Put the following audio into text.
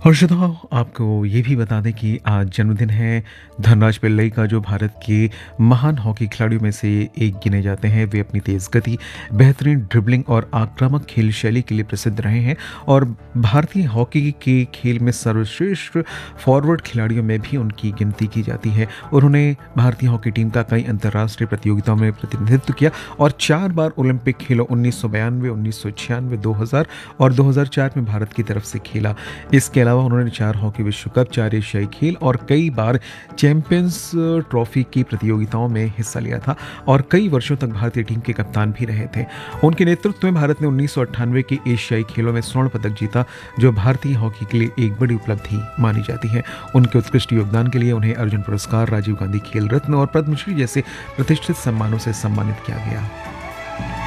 और श्रोताओ, आपको ये भी बता दें कि आज जन्मदिन है धनराज पिल्लई का, जो भारत के महान हॉकी खिलाड़ियों में से एक गिने जाते हैं। वे अपनी तेज़ गति, बेहतरीन ड्रिबलिंग और आक्रामक खेल शैली के लिए प्रसिद्ध रहे हैं और भारतीय हॉकी के खेल में सर्वश्रेष्ठ फॉरवर्ड खिलाड़ियों में भी उनकी गिनती की जाती है। उन्होंने भारतीय हॉकी टीम का कई अंतर्राष्ट्रीय प्रतियोगिताओं में प्रतिनिधित्व किया और 4 बार ओलंपिक खेलों 1992, 1996, 2000 और 2004 में भारत की तरफ से खेला। इसके अलावा उन्होंने 4 हॉकी विश्व कप, 4 एशियाई खेल और कई बार चैंपियंस ट्रॉफी की प्रतियोगिताओं में हिस्सा लिया था और कई वर्षों तक भारतीय टीम के कप्तान भी रहे थे। उनके नेतृत्व में भारत ने 1998 के एशियाई खेलों में स्वर्ण पदक जीता, जो भारतीय हॉकी के लिए एक बड़ी उपलब्धि मानी जाती है। उनके उत्कृष्ट योगदान के लिए उन्हें अर्जुन पुरस्कार, राजीव गांधी खेल रत्न और पद्मश्री जैसे प्रतिष्ठित सम्मानों से सम्मानित किया गया।